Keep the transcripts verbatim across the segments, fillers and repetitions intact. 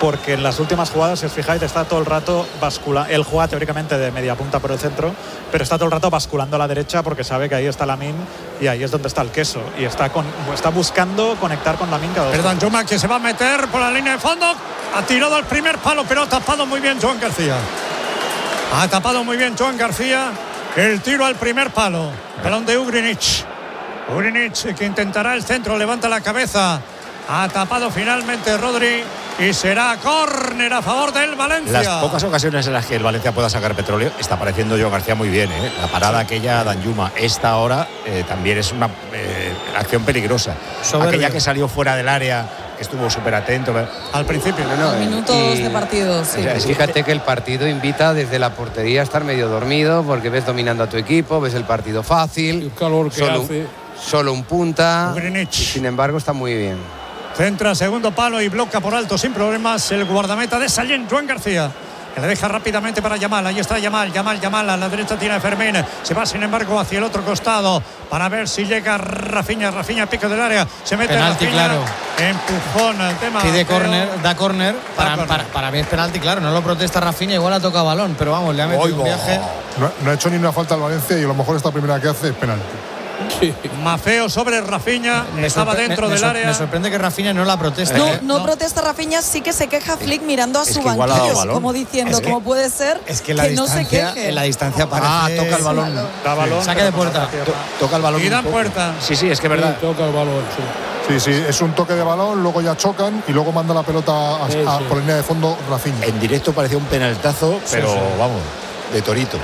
porque en las últimas jugadas, si os fijáis, está todo el rato basculando. Él juega teóricamente de media punta por el centro, pero está todo el rato basculando a la derecha porque sabe que ahí está Lamine y ahí es donde está el queso. Y está, con, está buscando conectar con Lamine cada dos. Perdón, Danjuma, que se va a meter por la línea de fondo. Ha tirado al primer palo, pero ha tapado muy bien Joan García. Ha tapado muy bien Joan García el tiro al primer palo. Balón de Ugrinic. Ugrinic, que intentará el centro, levanta la cabeza. Ha tapado finalmente Rodri y será córner a favor del Valencia. Las pocas ocasiones en las que el Valencia pueda sacar petróleo, está apareciendo Joan García muy bien, ¿eh? La parada sí. aquella Danjuma, esta ahora eh, también es una eh, acción peligrosa. Soberbio. Aquella que salió fuera del área, que estuvo súper atento al principio. No, no, minutos y, de partido, sí. O sea, fíjate que el partido invita desde la portería a estar medio dormido, porque ves dominando a tu equipo, ves el partido fácil. El calor que solo, hace. Solo un punta. Ugrinic. Y sin embargo está muy bien. Centra segundo palo y bloca por alto sin problemas el guardameta de Sallent, Joan García, que le deja rápidamente para Yamal. Ahí está Yamal, Yamal, Yamal. A la derecha tiene Fermín. Se va sin embargo hacia el otro costado para ver si llega Rafinha. Rafinha, pico del área. Se mete penalti, Rafinha. Claro. Empujón al tema. Pide córner, da córner. Para, corner. para, para mí es penalti, claro. No lo protesta Rafinha, igual ha tocado balón. Pero vamos, le ha metido Oigo. un viaje. No, no ha hecho ni una falta al Valencia y a lo mejor esta primera que hace es penalti. Sí. Mafeo sobre Rafinha, me estaba dentro me, del me área. Me sorprende que Rafinha no la proteste. No, ¿eh? no, no protesta Rafinha, sí que se queja Flick mirando a es su que banquillo, como diciendo, es que, ¿cómo puede ser es que, que, la que no se queje? En la distancia parece... Ah, toca el balón. Da balón. Saque de puerta. To, toca el balón. Y dan puerta. Sí, sí, es que es verdad. Sí, toca el balón, sí. Sí, sí, es un toque de balón, luego ya chocan y luego manda la pelota a, sí, a, sí. por línea de fondo Rafinha. En directo parecía un penaltazo, pero sí, sí. vamos, de torito.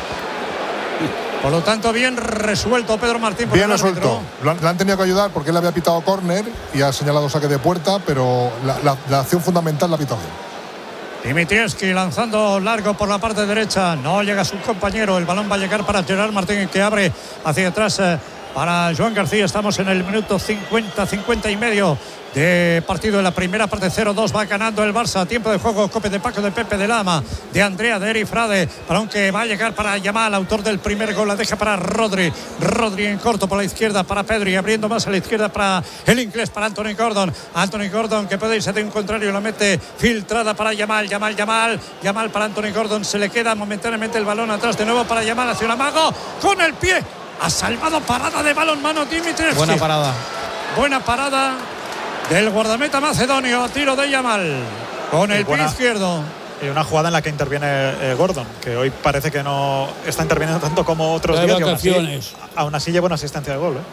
Por lo tanto, bien resuelto Pedro Martín. Por Bien el resuelto. Lo han, le han tenido que ayudar porque él había pitado córner y ha señalado saque de puerta, pero la, la, la acción fundamental la ha pitado bien. Dimitrievski lanzando largo por la parte derecha. No llega su compañero. El balón va a llegar para Gerard Martín, que abre hacia atrás eh, para Joan García. Estamos en el minuto cincuenta, cincuenta y medio de partido en la primera parte. Cero dos va ganando el Barça. Tiempo de juego. Cope de Paco, de Pepe, de Lama, de Andrea, de Eri Frade. Balón que va a llegar para Yamal, autor del primer gol. La deja para Rodri. Rodri en corto por la izquierda para Pedri. Abriendo más a la izquierda para el inglés, para Anthony Gordon. Anthony Gordon, que puede irse de un contrario, la mete filtrada para Yamal. Yamal, Yamal. Yamal para Anthony Gordon. Se le queda momentáneamente el balón atrás. De nuevo para Yamal. Hacia un amago con el pie. Ha salvado parada de balón mano Dimitrievski. Buena parada. Buena parada del guardameta macedonio, a tiro de Yamal con el buena, pie izquierdo. Y una jugada en la que interviene eh, Gordon, que hoy parece que no está interviniendo tanto como otros días. Aún así, aún así lleva una asistencia de gol, ¿eh?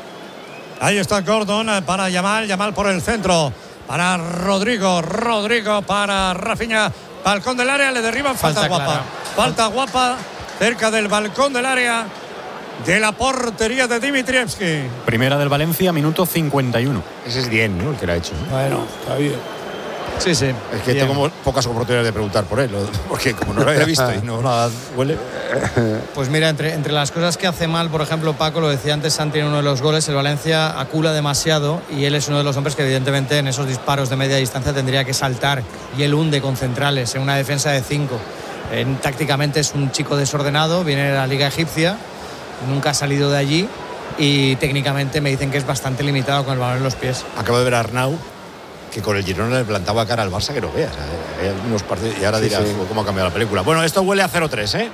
Ahí está Gordon para Yamal, Yamal por el centro para Rodrigo, Rodrigo para Rafinha, balcón del área, le derriban, falta, falta guapa, clara. falta guapa cerca del balcón del área de la portería de Dimitrievski. Primera del Valencia, minuto cincuenta y uno. Ese es Dien, ¿no? El que lo ha hecho, ¿no? Bueno, está bien. Sí, sí. Es que bien. Tengo pocas oportunidades de preguntar por él, porque como no lo había visto y no nada huele. Pues mira, entre, entre las cosas que hace mal, por ejemplo, Paco, lo decía antes Santi en uno de los goles, el Valencia acula demasiado y él es uno de los hombres que evidentemente en esos disparos de media distancia tendría que saltar, y él hunde con centrales en una defensa de cinco. En, tácticamente es un chico desordenado, viene de la Liga Egipcia, nunca ha salido de allí y técnicamente me dicen que es bastante limitado con el balón en los pies. Acabo de ver a Arnau que con el Girona le plantaba cara al Barça que no veas. Hay algunos partidos y ahora sí, dirás sí. cómo ha cambiado la película. Bueno, esto huele a cero tres, ¿eh?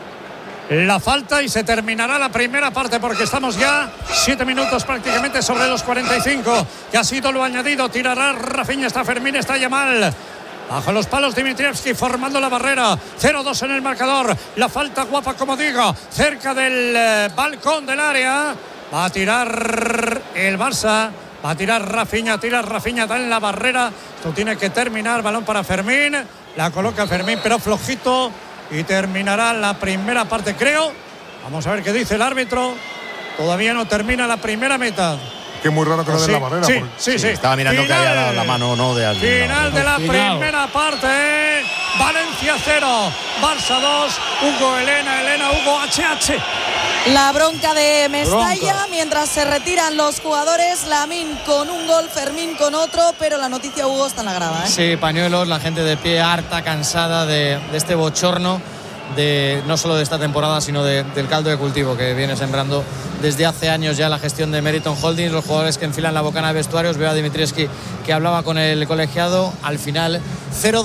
La falta y se terminará la primera parte porque estamos ya siete minutos prácticamente sobre los cuarenta y cinco. Que ha sido lo añadido. Tirará Rafinha, está Fermín, está Yamal. Bajo los palos Dimitrievski formando la barrera. cero dos en el marcador. La falta guapa, como digo, cerca del eh, balcón del área. Va a tirar el Barça. Va a tirar Rafinha, tira Rafinha, da en la barrera. Esto tiene que terminar. Balón para Fermín. La coloca Fermín, pero flojito. Y terminará la primera parte, creo. Vamos a ver qué dice el árbitro. Todavía no termina la primera mitad. Que es muy raro que no den sí, la barrera. Sí, porque... sí, sí, sí. Estaba mirando final, que había la, la mano no de alguien. Final de la final. primera parte. Valencia cero, Barça dos. Hugo Elena, Elena, Hugo H H. La bronca de Mestalla, bronca. Mientras se retiran los jugadores. Lamine con un gol, Fermín con otro, pero la noticia, Hugo, está en la grada, ¿eh? Sí, pañuelos, la gente de pie, harta, cansada de, de este bochorno, de no solo de esta temporada, sino de, del caldo de cultivo que viene sembrando desde hace años ya la gestión de Meriton Holdings, los jugadores que enfilan la bocana de vestuarios. Veo a Dimitrievski que hablaba con el colegiado. Al final, cero